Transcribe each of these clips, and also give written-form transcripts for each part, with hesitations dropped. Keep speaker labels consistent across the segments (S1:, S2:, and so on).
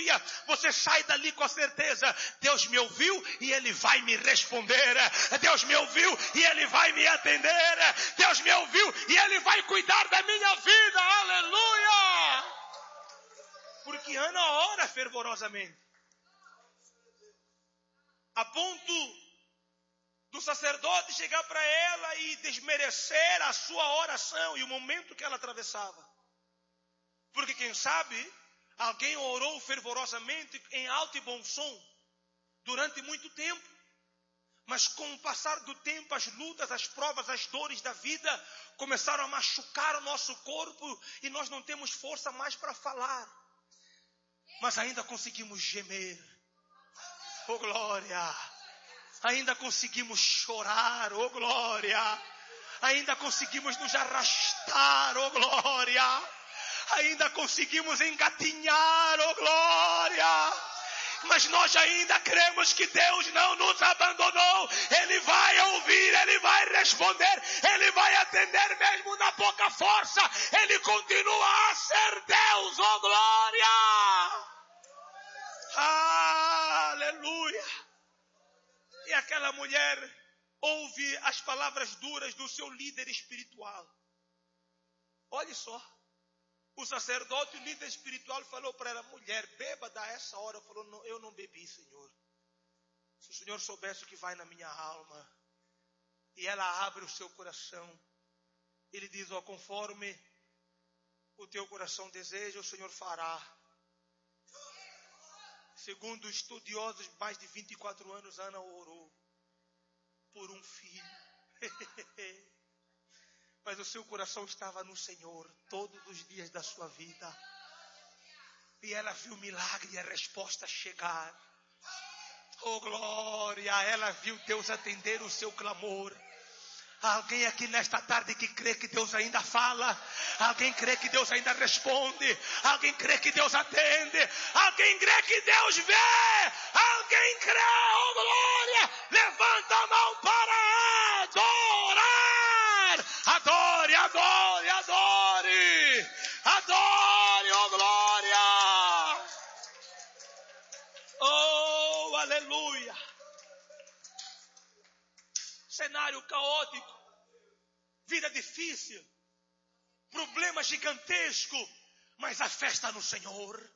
S1: dia, você sai dali com a certeza: Deus me ouviu e Ele vai me responder. Deus me ouviu e Ele vai me atender. Deus me ouviu e Ele vai cuidar da minha vida. Aleluia! Porque Ana ora fervorosamente, a ponto do sacerdote chegar para ela e desmerecer a sua oração e o momento que ela atravessava. Porque quem sabe, alguém orou fervorosamente em alto e bom som durante muito tempo. Mas com o passar do tempo, as lutas, as provas, as dores da vida começaram a machucar o nosso corpo e nós não temos força mais para falar. Mas ainda conseguimos gemer. Oh glória! Ainda conseguimos chorar, oh glória! Ainda conseguimos nos arrastar, oh glória! Ainda conseguimos engatinhar, oh glória! Mas nós ainda cremos que Deus não nos abandonou. Ele vai ouvir, Ele vai responder, Ele vai atender mesmo na pouca força. Ele continua a ser Deus, oh glória! Aleluia! E aquela mulher ouve as palavras duras do seu líder espiritual. Olha só. O sacerdote, o líder espiritual, falou para ela: mulher, bêbada a essa hora. Ela falou: não, eu não bebi, Senhor. Se o Senhor soubesse o que vai na minha alma. E ela abre o seu coração. Ele diz: ó, conforme o teu coração deseja, o Senhor fará. Segundo estudiosos, mais de 24 anos, Ana orou por um filho. Mas o seu coração estava no Senhor todos os dias da sua vida. E ela viu o milagre e a resposta chegar. Oh glória! Ela viu Deus atender o seu clamor. Alguém aqui nesta tarde que crê que Deus ainda fala? Alguém crê que Deus ainda responde? Alguém crê que Deus atende? Alguém crê que Deus vê? Alguém crê? Oh glória! Levanta a mão para adorar! Adore, adore, adore! Adore, oh glória! Oh, aleluia! Cenário caótico, vida difícil, problema gigantesco, mas a festa no Senhor.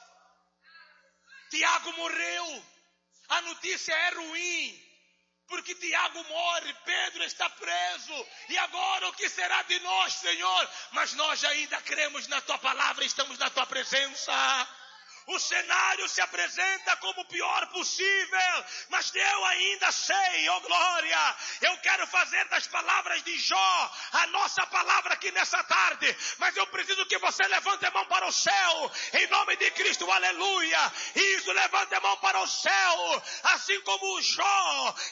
S1: Tiago morreu, a notícia é ruim, porque Tiago morre, Pedro está preso, e agora o que será de nós, Senhor? Mas nós ainda cremos na Tua palavra, estamos na Tua presença. O cenário se apresenta como o pior possível, mas eu ainda sei, oh glória, eu quero fazer das palavras de Jó a nossa palavra aqui nessa tarde, mas eu preciso que você levante a mão para o céu, em nome de Cristo, aleluia. Isso, levante a mão para o céu, assim como Jó